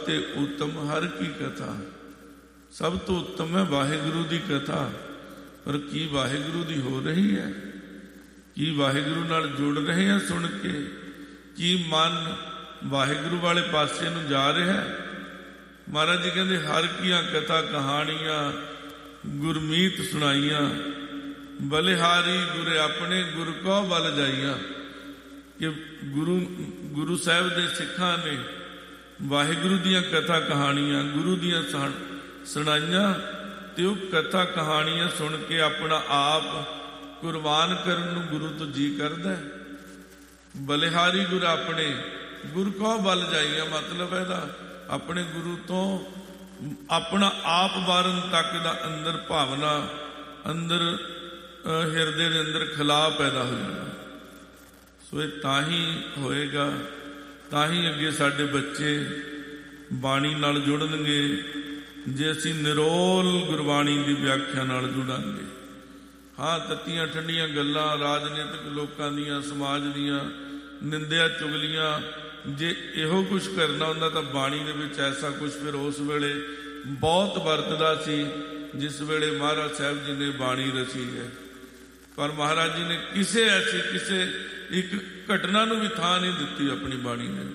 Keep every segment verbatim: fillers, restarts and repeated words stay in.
ते उत्तम हर की कथा। सब तो उत्तम है वाहिगुरु की कथा। पर की वाहिगुरु की हो रही है? की वाहिगुरु नाल जुड़ रहे हैं सुन के? की मन वाहिगुरु वाले पासे नूं जा रहा है? महाराज जी कहते हर कियां कथा कहानियां गुरमीत सुनाइया, बलिहारी गुरे अपने गुर को बल जाइया। कि गुरु गुरु साहब दे सिखां ने वाहिगुरु दियां कथा कहानियां गुरु दियां सुनाइया, ते वो कथा कहानियां सुन के अपना आप कुर्बान करन नूं गुरु तो जी करदा है। बलिहारी गुर अपने गुर को बल जाइया, मतलब है अपने गुरु तो अपना आप वारन तक दा अंदर भावना अंदर हिरदे दे अंदर खिलाव पैदा हो जाना। सो ये ताही होएगा, ताही अगे साडे बच्चे बाणी नाल जुड़नगे जे असीं निरोल गुरबाणी की व्याख्या नाल जुड़ांगे। हाँ, तत्तियां ठंडियां गल्लां राजनीतिक लोकां दियां समाज दियां निंदिया चुगलियां जे इहो कुछ करना हुंदा तां बाणी दे विच ऐसा कुछ फिर उस वेले बहुत वरतदा सी जिस वेले महाराज साहब जी ने बाणी रची है। पर महाराज जी ने किसी ऐसी किसी एक घटना नूं भी थां नहीं दित्ती अपनी बाणी ने।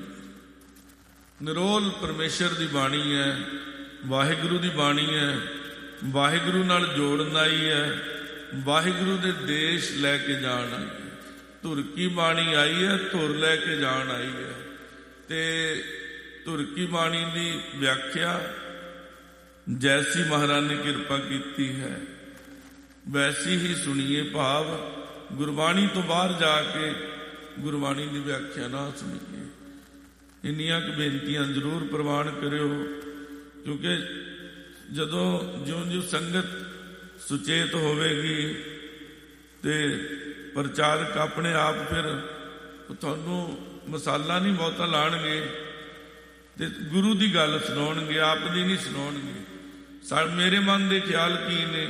निरोल परमेश्वर की बाणी है, वाहिगुरु की बाणी है, वाहिगुरु नाल जोड़न आई है, वाहिगुरु दे देश लैके जाण आई है। धुर की बाणी आई है, धुर लैके जाण आई है। ते धुर की बाणी की व्याख्या जैसी महाराज ने कृपा की है वैसी ही सुनिए। भाव गुरबाणी तो बाहर जाके गुरबाणी की व्याख्या ना सुनिए। इन्नियां क बेनतियां जरूर प्रवान करियो, क्योंकि जदों ज्यों ज्यों संगत सुचेत होवेगी ते प्रचारक अपने आप फिर तुहानूं मसाला नहीं बहुता लाणगे ते गुरु की गल सुनाउणगे, आप दी नहीं सुनाउणगे। सा मेरे मन के ख्याल की ने,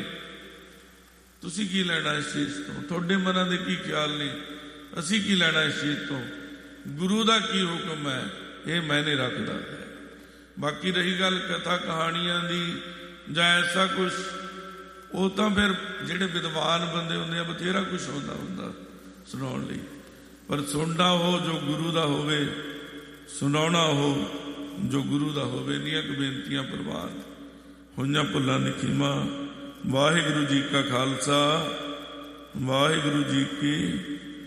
तुसी की लेना इस चीज़ तो? थोड़े मनां दे की ख्याल ने, असी की लेना इस चीज़ तो? गुरु का की हुक्म है ये मैंने रखदा है। बाकी रही गल कथा कहानियां दी जां ऐसा कुछ, वो तो फिर जिहड़े विद्वान बंदे हुंदे आ बथेरा कुछ होंदा हुंदा सुनाउण लई, पर सुनना हो जो गुरु का होवे, सुनाउणा हो जो गुरु का होवे। इन्नियां क बेनतियां प्रवान होइयां भुल्लां दी खीमा। वाहिगुरु जी का खालसा, वाहिगुरु जी की